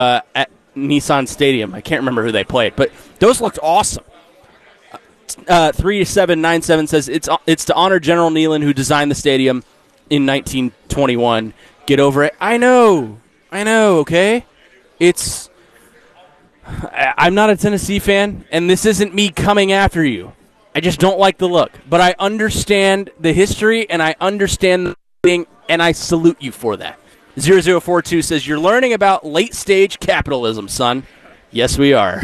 at Nissan Stadium. I can't remember who they played, but those looked awesome. 3797 says it's to honor General Neyland, who designed the stadium in 1921. Get over it. I know, okay? I'm not a Tennessee fan, and this isn't me coming after you. I just don't like the look. But I understand the history, and I understand the thing, and I salute you for that. 0042 says, you're learning about late-stage capitalism, son. Yes, we are.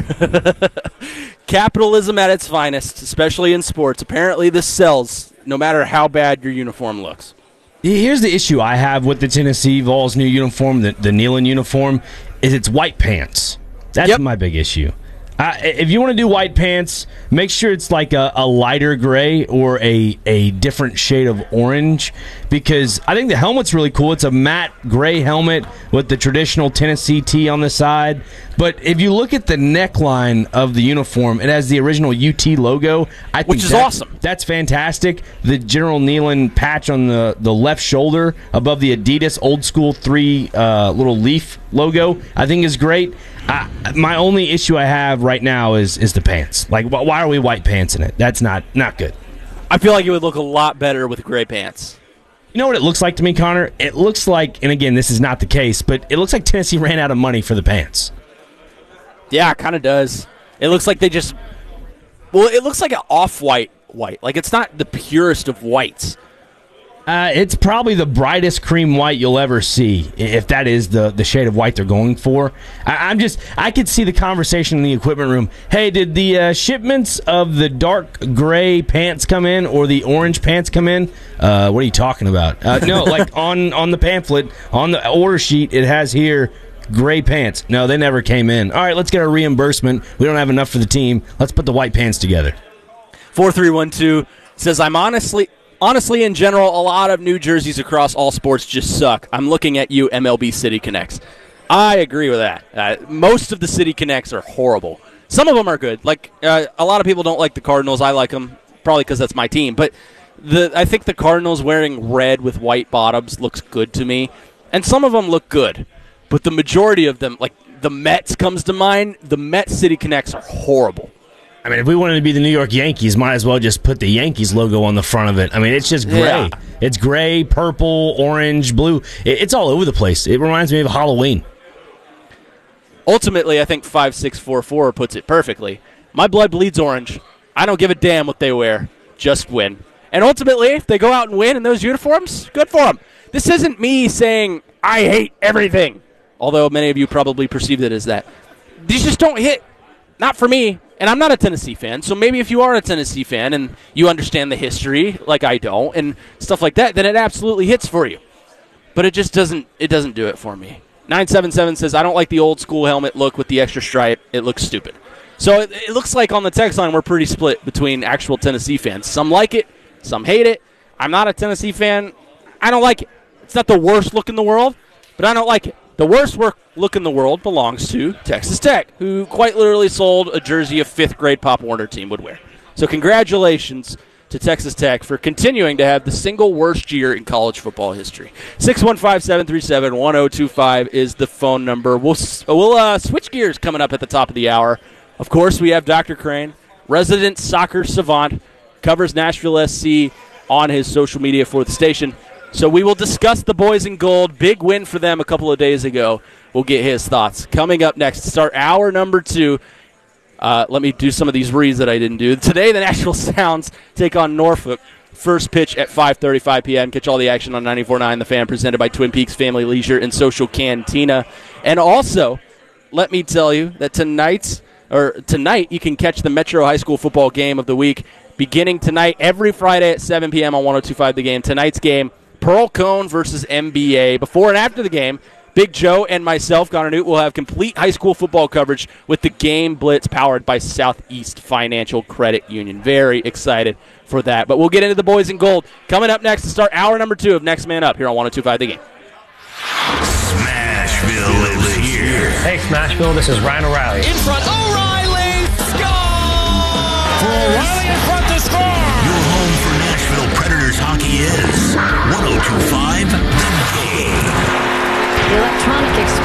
Capitalism at its finest, especially in sports. Apparently this sells no matter how bad your uniform looks. Here's the issue I have with the Tennessee Vols new uniform, the Neyland uniform, is it's white pants. That's my big issue. If you want to do white pants, make sure it's like a lighter gray or a different shade of orange, because I think the helmet's really cool. It's a matte gray helmet with the traditional Tennessee T on the side. But if you look at the neckline of the uniform, it has the original UT logo. Which is awesome. That's fantastic. The General Neyland patch on the left shoulder above the Adidas old school 3 little leaf logo, I think is great. My only issue I have right now is the pants. Like, why are we white pants in it? That's not good. I feel like it would look a lot better with gray pants. You know what it looks like to me, Connor? It looks like, and again, this is not the case, but it looks like Tennessee ran out of money for the pants. Yeah, it kind of does. It looks like they just... Well, it looks like an off-white white. Like, it's not the purest of whites. It's probably the brightest cream white you'll ever see, if that is the shade of white they're going for. I could see the conversation in the equipment room. Hey, did the shipments of the dark gray pants come in or the orange pants come in? What are you talking about? No, like on the pamphlet, on the order sheet, it has here gray pants. No, they never came in. All right, let's get our reimbursement. We don't have enough for the team. Let's put the white pants together. 4312 says, Honestly, in general, a lot of new jerseys across all sports just suck. I'm looking at you, MLB City Connects. I agree with that. Most of the City Connects are horrible. Some of them are good. Like a lot of people don't like the Cardinals. I like them, probably because that's my team. But I think the Cardinals wearing red with white bottoms looks good to me. And some of them look good. But the majority of them, like the Mets comes to mind, the Met City Connects are horrible. I mean, if we wanted to be the New York Yankees, might as well just put the Yankees logo on the front of it. I mean, it's just gray. Yeah. It's gray, purple, orange, blue. It's all over the place. It reminds me of Halloween. Ultimately, I think 5644 puts it perfectly. My blood bleeds orange. I don't give a damn what they wear. Just win. And ultimately, if they go out and win in those uniforms, good for them. This isn't me saying I hate everything, although many of you probably perceived it as that. These just don't hit. Not for me. And I'm not a Tennessee fan, so maybe if you are a Tennessee fan and you understand the history, like I don't, and stuff like that, then it absolutely hits for you. But it just doesn't do it for me. 977 says, I don't like the old school helmet look with the extra stripe. It looks stupid. So it looks like on the text line we're pretty split between actual Tennessee fans. Some like it, some hate it. I'm not a Tennessee fan. I don't like it. It's not the worst look in the world, but I don't like it. The worst look in the world belongs to Texas Tech, who quite literally sold a jersey a fifth-grade Pop Warner team would wear. So congratulations to Texas Tech for continuing to have the single worst year in college football history. 615-737-1025 is the phone number. We'll switch gears coming up at the top of the hour. Of course, we have Dr. Crane, resident soccer savant, covers Nashville SC on his social media for the station. So we will discuss the boys in gold. Big win for them a couple of days ago. We'll get his thoughts. Coming up next to start hour number 2. Let me do some of these reads that I didn't do. Today, the Nashville Sounds take on Norfolk. First pitch at 5:35 p.m. Catch all the action on 94.9 The Fan, presented by Twin Peaks Family Leisure and Social Cantina. And also, let me tell you that tonight you can catch the Metro High School football game of the week beginning tonight, every Friday at 7 p.m. on 102.5 The Game. Tonight's game, Pearl Cone versus MBA. Before and after the game, Big Joe and myself, Connor Newt, will have complete high school football coverage with the Game Blitz powered by Southeast Financial Credit Union. Very excited for that. But we'll get into the boys in gold coming up next to start hour number 2 of Next Man Up here on 102.5 The Game. Smashville is here. Hey, Smashville, this is Ryan O'Reilly. In front, O'Reilly, score! For O'Reilly in front to score! Your home for Nashville Predators hockey is 102.5 The Game. Electronic